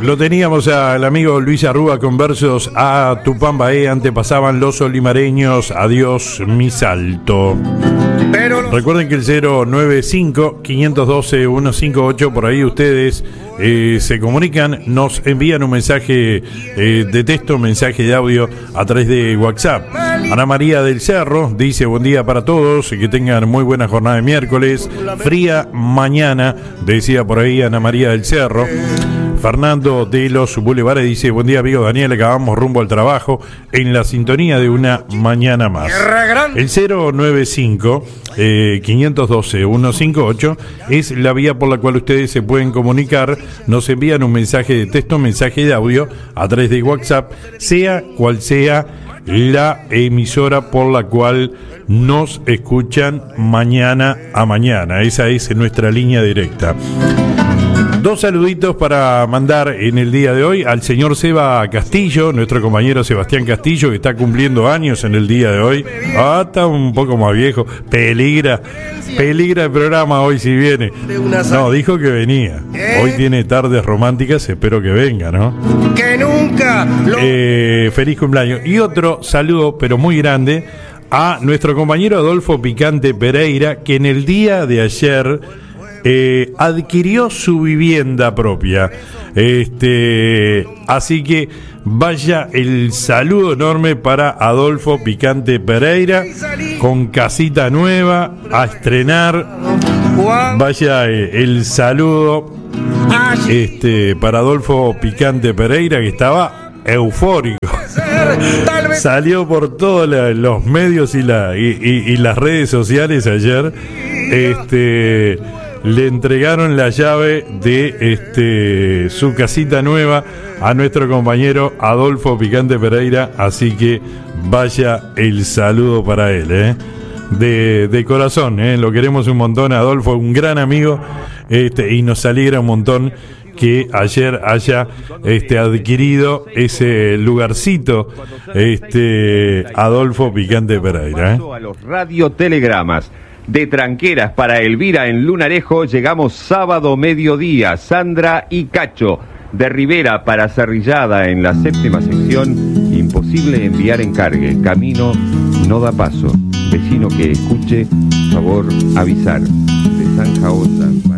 Lo teníamos al amigo Luis Arrúa con versos a Tupambaé, antepasaban los olimareños, adiós mi salto. Recuerden que el 095-512-158, por ahí ustedes se comunican, nos envían un mensaje de texto, mensaje de audio a través de WhatsApp. Ana María del Cerro dice: buen día para todos, que tengan muy buena jornada de miércoles, fría mañana, decía por ahí Ana María del Cerro. Fernando de los Bulevares dice: buen día amigo Daniel, acabamos rumbo al trabajo en la sintonía de una mañana más. El 095-512-158 es la vía por la cual ustedes se pueden comunicar, nos envían un mensaje de texto, mensaje de audio a través de WhatsApp, sea cual sea la emisora por la cual nos escuchan mañana a mañana. Esa es nuestra línea directa. Dos saluditos para mandar en el día de hoy al señor Seba Castillo, nuestro compañero Sebastián Castillo, que está cumpliendo años en el día de hoy. Está un poco más viejo. Peligra el programa hoy si viene. No, dijo que venía. Hoy tiene tardes románticas, espero que venga, ¿no? Que nunca. Feliz cumpleaños. Y otro saludo, pero muy grande, a nuestro compañero Adolfo Picante Pereira, que en el día de ayer adquirió su vivienda propia. Así que vaya el saludo enorme para Adolfo Picante Pereira, con casita nueva a estrenar. Vaya el saludo para Adolfo Picante Pereira, que estaba eufórico. Salió por todos los medios y las redes sociales ayer. Le entregaron la llave de su casita nueva a nuestro compañero Adolfo Picante Pereira, así que vaya el saludo para él, de corazón, lo queremos un montón, Adolfo, un gran amigo, y nos alegra un montón que ayer haya adquirido ese lugarcito, Adolfo Picante Pereira. A los radiotelegramas. De Tranqueras para Elvira en Lunarejo llegamos sábado mediodía. Sandra y Cacho. De Rivera para Cerrillada en la séptima sección, imposible enviar encargue. Camino no da paso. Vecino que escuche, favor avisar. De Zanja Onda.